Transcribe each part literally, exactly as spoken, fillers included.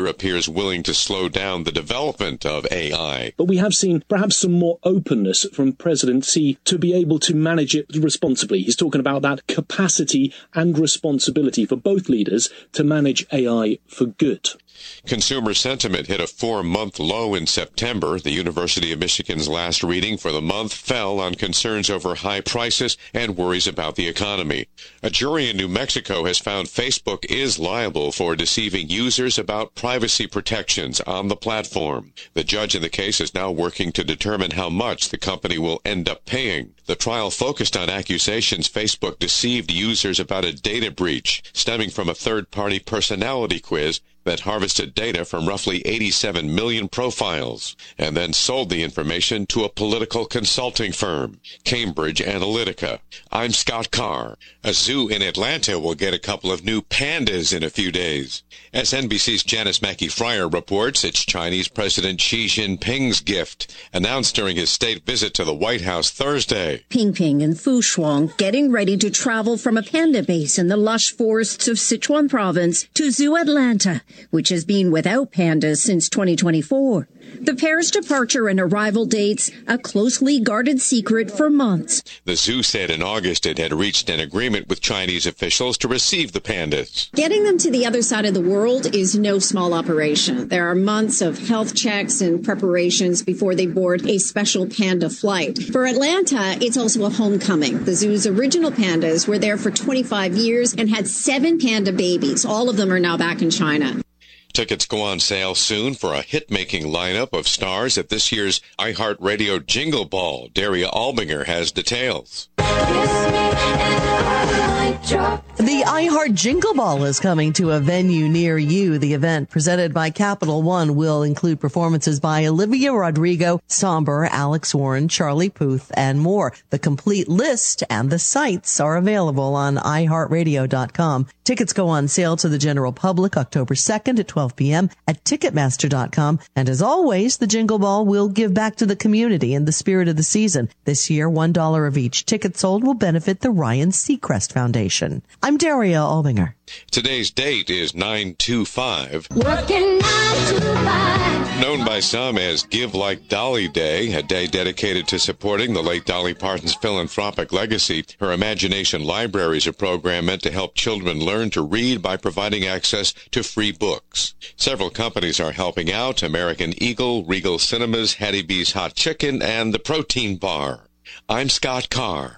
appears willing to slow down the development of A I. But we have seen perhaps some more openness from President Xi to be able to manage it responsibly. He's talking about that capacity and responsibility for both leaders to manage A I for good. Consumer sentiment hit a four-month low in September. The University of Michigan's last reading for the month fell on concerns over high prices and worries about the economy. A jury in New Mexico has found Facebook is liable for deceiving users about privacy protections on the platform. The judge in the case is now working to determine how much the company will end up paying. The trial focused on accusations Facebook deceived users about a data breach stemming from a third-party personality quiz that harvested data from roughly eighty-seven million profiles and then sold the information to a political consulting firm, Cambridge Analytica. I'm Scott Carr. A zoo in Atlanta will get a couple of new pandas in a few days. S N B C's Janice Mackey-Fryer reports it's Chinese President Xi Jinping's gift, announced during his state visit to the White House Thursday. Pingping and Fushuang getting ready to travel from a panda base in the lush forests of Sichuan province to Zoo Atlanta, which has been without pandas since twenty twenty-four. The pair's departure and arrival dates, a closely guarded secret for months. The zoo said in August it had reached an agreement with Chinese officials to receive the pandas. Getting them to the other side of the world is no small operation. There are months of health checks and preparations before they board a special panda flight. For Atlanta, it's also a homecoming. The zoo's original pandas were there for twenty-five years and had seven panda babies. All of them are now back in China. Tickets go on sale soon for a hit-making lineup of stars at this year's iHeartRadio Jingle Ball. Daria Albinger has details. The iHeart Jingle Ball is coming to a venue near you. The event, presented by Capital One, will include performances by Olivia Rodrigo, Somber, Alex Warren, Charlie Puth, and more. The complete list and the sites are available on i heart radio dot com. Tickets go on sale to the general public October second at twelve p.m. at ticketmaster dot com. And as always, the Jingle Ball will give back to the community in the spirit of the season. This year, one dollar of each ticket sold will benefit the Ryan Seacrest Foundation. I'm Daria Albinger. Today's date is nine two five. Working nine to five. Known by some as Give Like Dolly Day, a day dedicated to supporting the late Dolly Parton's philanthropic legacy. Her Imagination Library is a program meant to help children learn to read by providing access to free books. Several companies are helping out: American Eagle, Regal Cinemas, Hattie B's Hot Chicken, and the Protein Bar. I'm Scott Carr.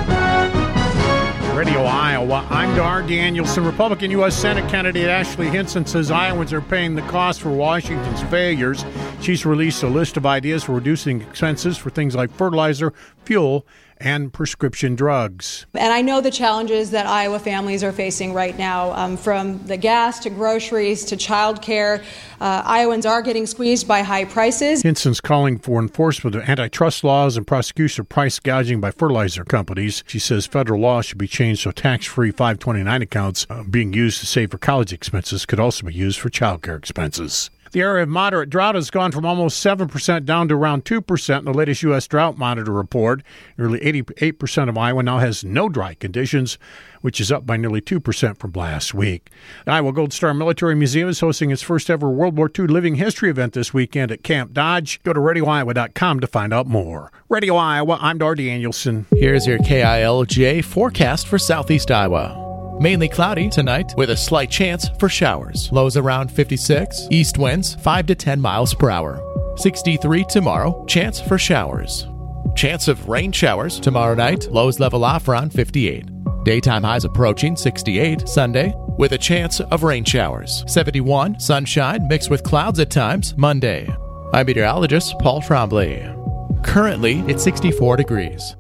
Radio Iowa, I'm Dar Danielson. Republican U S Senate candidate Ashley Hinson says Iowans are paying the cost for Washington's failures. She's released a list of ideas for reducing expenses for things like fertilizer, fuel, and prescription drugs. And I know the challenges that Iowa families are facing right now, um, from the gas to groceries to child care. Uh, Iowans are getting squeezed by high prices. Hinson's calling for enforcement of antitrust laws and prosecution of price gouging by fertilizer companies. She says federal law should be changed so tax-free five twenty-nine accounts uh, being used to save for college expenses could also be used for child care expenses. The area of moderate drought has gone from almost seven percent down to around two percent in the latest U S Drought Monitor report. Nearly eighty-eight percent of Iowa now has no dry conditions, which is up by nearly two percent from last week. The Iowa Gold Star Military Museum is hosting its first ever World War Two Living History event this weekend at Camp Dodge. Go to radio iowa dot com to find out more. Radio Iowa, I'm Dar Danielson. Here's your K I L J forecast for southeast Iowa. Mainly cloudy tonight with a slight chance for showers. Lows around fifty-six. East winds five to ten miles per hour. sixty-three tomorrow. Chance for showers. Chance of rain showers tomorrow night. Lows level off around fifty-eight. Daytime highs approaching sixty-eight Sunday with a chance of rain showers. seventy-one sunshine mixed with clouds at times Monday. I'm meteorologist Paul Trombley. Currently, it's sixty-four degrees.